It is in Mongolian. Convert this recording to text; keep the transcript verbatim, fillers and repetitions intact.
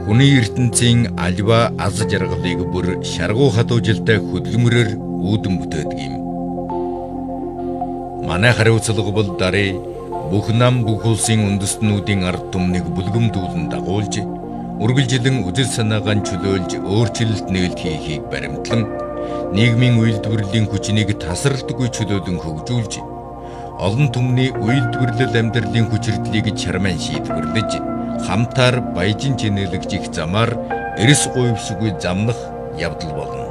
хүний ертөнцийн альва аз жаргалыг бүр шаргуу хадуужилтай хөдөлмөрөөр үүдэн бүтээдэг юм. Манай хариуцлага бол дарыг бүх нам бүх улсын үндэстнүүдийн ард түмнийг бүлгэмдүүлэн дагуулж, үргэлжлэн үзэл санаагаа чөлөөлж өөрчлөлт нээлт хийхийг баримтлан, нийгмийн үйлдвэрлэлийн хүчнийг тасралтгүй чөлөөлөн хөгжүүлж, олон түмний үйлдвэрлэл амьдралын хүчирдлийг чармайн шийдвэрлэж, хамтаар баяжин чинэлэгжих замаар эрс гуйвшгүй замнах явдал болно.